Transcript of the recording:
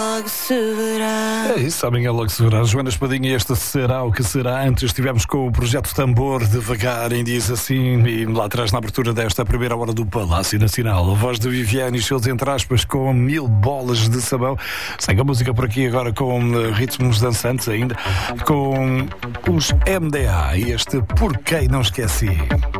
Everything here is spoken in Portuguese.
logo se verá. É isso, amanhã logo se verá. Joana Espadinha, este será o que será. Antes estivemos com o projeto Tambor devagar em Diz Assim, e lá atrás na abertura desta primeira hora do Palácio Nacional, a voz de Viviane e seus entre aspas com 1000 bolas de sabão. Segue a música por aqui agora com ritmos dançantes ainda, com os MDA e este Por Quem Não Esqueci.